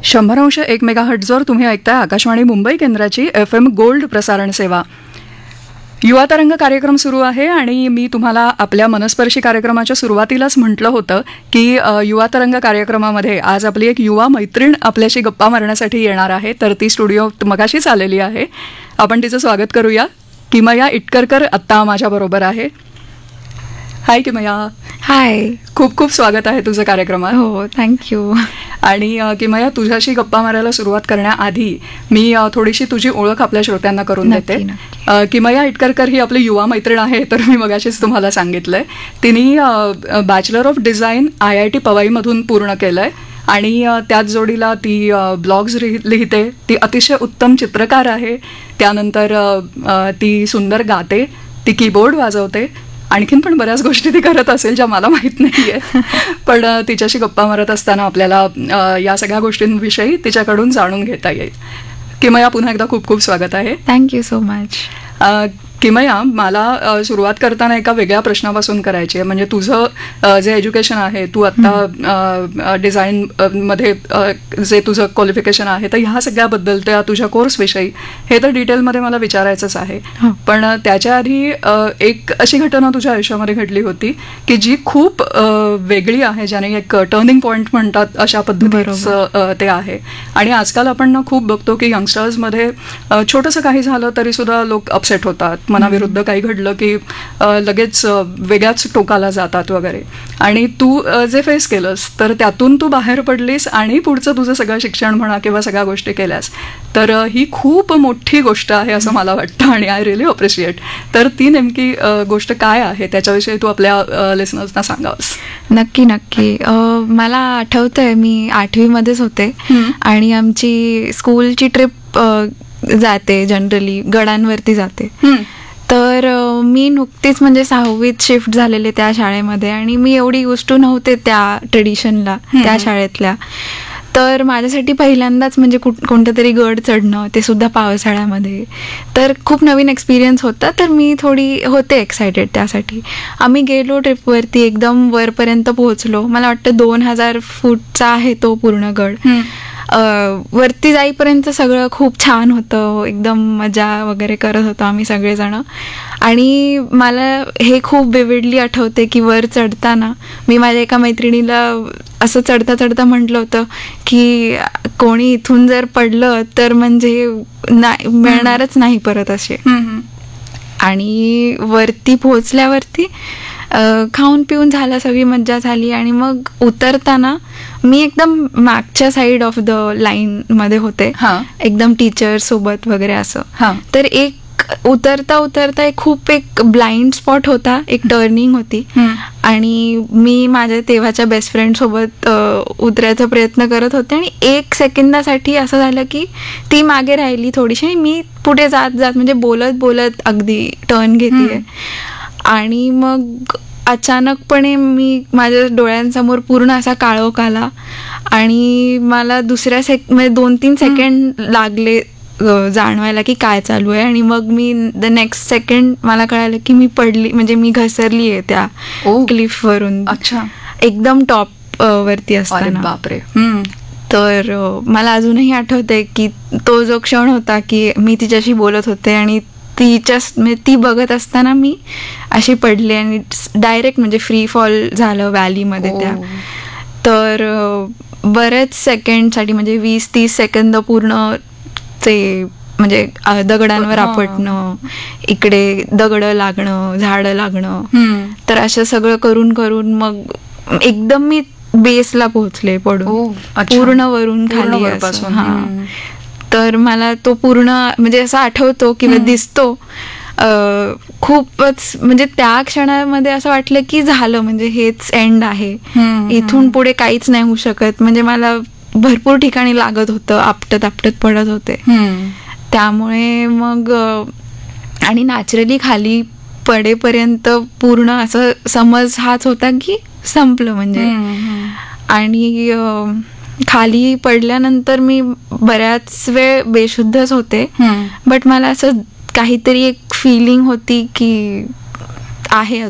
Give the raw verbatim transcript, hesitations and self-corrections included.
शंभर अंश एक मेगा हर्ट्झवर तुम्ही ऐकताय आकाशवाणी मुंबई केंद्राची एफ एम गोल्ड प्रसारण सेवा. युवा तरंग कार्यक्रम सुरू आहे आणि मी तुम्हाला आपल्या मनस्पर्शी कार्यक्रमाच्या सुरुवातीलाच म्हटलं होतं की युवा तरंग कार्यक्रमामध्ये आज आपली एक युवा मैत्रीण आपल्याशी गप्पा मारण्यासाठी येणार आहे. तर ती स्टुडिओत मगाशीच आलेली आहे. आपण तिचं स्वागत करूया. किमया इटकरकर आत्ता माझ्याबरोबर आहे. हाय किमया. हाय. खूप खूप स्वागत आहे तुझं कार्यक्रमात. हो, थँक्यू. आणि किमया, तुझ्याशी गप्पा मारायला सुरुवात करण्याआधी मी थोडीशी तुझी ओळख आपल्या श्रोत्यांना करून देते. किमया इटकरकर ही आपली युवा मैत्रीण आहे. तर मी मगाशीच तुम्हाला सांगितलंय, तिने bachelor of design I I T पवईमधून पूर्ण केलंय आणि त्याच जोडीला ती ब्लॉग्स लिहिते. ती अतिशय उत्तम चित्रकार आहे. त्यानंतर ती सुंदर गाते, ती कीबोर्ड वाजवते, आणखीन पण बऱ्याच गोष्टी ती करत असेल ज्या मला माहीत नाही आहे. पण तिच्याशी गप्पा मारत असताना आपल्याला या सगळ्या गोष्टींविषयी तिच्याकडून जाणून घेता येईल. किमया, पुन्हा एकदा खूप खूप स्वागत आहे. Thank you so much. किमया, मला सुरुवात करताना एका वेगळ्या प्रश्नापासून करायची आहे. म्हणजे तुझं जे एज्युकेशन आहे, तू आत्ता डिझाईनमध्ये जे तुझं क्वालिफिकेशन आहे, तर ह्या सगळ्याबद्दल, त्या तुझ्या कोर्सविषयी हे तर डिटेलमध्ये मला विचारायचंच आहे. पण त्याच्या आधी एक अशी घटना तुझ्या आयुष्यामध्ये घडली होती की जी खूप वेगळी आहे, ज्याने एक टर्निंग पॉईंट म्हणतात अशा पद्धतीचं ते आहे. आणि आजकाल आपण ना खूप बघतो की यंगस्टर्समध्ये छोटंसं काही झालं तरी सुद्धा लोक अपसेट होतात. मनाविरुद्ध काही घडलं की लगेच वेगळ्याच टोकाला जातात वगैरे. आणि तू जे फेस केलंस तर त्यातून तू बाहेर पडलीस आणि पुढचं तुझं सगळं शिक्षण म्हणा किंवा सगळ्या गोष्टी केल्यास. तर ही खूप मोठी गोष्ट आहे असं मला वाटतं आणि आय रिअली अप्रिशिएट. तर ती नेमकी गोष्ट काय आहे त्याच्याविषयी तू आपल्या लिसनर्सना सांगावस. नक्की नक्की. मला आठवतंय, मी आठवीमध्येच होते आणि आमची स्कूलची ट्रिप जाते, जनरली गडांवरती जाते. तर मी नुकतीच म्हणजे सहावीत शिफ्ट झालेले त्या शाळेमध्ये आणि मी एवढी युज टू नव्हते त्या ट्रेडिशनला, त्या शाळेतल्या. तर माझ्यासाठी पहिल्यांदाच म्हणजे कुठ कोणतं तरी गड चढणं, ते सुद्धा पावसाळ्यामध्ये, तर खूप नवीन एक्सपिरियन्स होता. तर मी थोडी होते एक्सायटेड त्यासाठी. आम्ही गेलो ट्रिपवरती, एकदम वरपर्यंत पोहोचलो. मला वाटतं दोन हजार फूटचा आहे तो पूर्ण गड. वरती जाईपर्यंत सगळं खूप छान होतं, एकदम मजा वगैरे करत होतो आम्ही सगळेजण. आणि मला हे खूप विविडली आठवते की वर चढताना मी माझ्या एका मैत्रिणीला असं चढता चढता म्हटलं होतं की कोणी इथून जर पडलं तर म्हणजे नाही मिळणारच नाही परत असे. आणि वरती पोहोचल्यावरती खाऊन पिऊन झालं, सगळी मज्जा झाली. आणि मग उतरताना मी एकदम मागच्या साईड ऑफ द लाईन मध्ये होते, एकदम टीचर सोबत वगैरे असं. तर एक उतरता उतरता एक खूप एक ब्लाइंड स्पॉट होता, एक टर्निंग होती. आणि मी माझ्या तेव्हाच्या बेस्ट फ्रेंड सोबत उतरायचा प्रयत्न करत होते आणि एक सेकंदासाठी असं झालं की ती मागे राहिली थोडीशी आणि मी पुढे जात जात म्हणजे बोलत बोलत अगदी टर्न घेते. आणि मग अचानकपणे मी माझ्या डोळ्यांसमोर पूर्ण असा काळोख आला आणि मला दुसऱ्या सेक म्हणजे दोन तीन सेकंड लागले जाणवायला की काय चालू आहे. आणि मग मी द नेक्स्ट सेकंड मला कळालं की मी पडली, म्हणजे मी घसरली आहे त्या क्लिफ वरून. अच्छा. एकदम टॉप वरती असताना. बापरे. तर मला अजूनही आठवतंय की तो जो क्षण होता की मी तिच्याशी बोलत होते आणि तिच्या म्हणजे ती बघत असताना मी अशी पडले आणि डायरेक्ट म्हणजे फ्री फॉल झालं व्हॅलीमध्ये त्या. तर बरेच सेकंडसाठी म्हणजे वीस तीस सेकंद पूर्ण ते म्हणजे दगडांवर आपटणं, इकडे दगड लागणं, झाडं लागणं, तर असं सगळं करून करून मग एकदम मी बेसला पोहोचले पडून, पूर्ण वरून खाली असं. हा. तर मला तो पूर्ण म्हणजे असं आठवतो किंवा दिसतो. खूपच म्हणजे त्या क्षणामध्ये असं वाटलं की झालं, म्हणजे हेच एंड आहे, इथून पुढे काहीच नाही होऊ शकत. म्हणजे मला भरपूर ठिकाणी लागत होतं, आपटत आपटत पडत होते. त्यामुळे मग आणि नॅचरली खाली पडेपर्यंत पूर्ण असं समज हाच होता की संपलं म्हणजे. आणि खाली पडल्यानंतर मी बऱ्याच वेळ बेशुद्धच होते, बट मला असं काहीतरी एक फिलिंग होती की आहे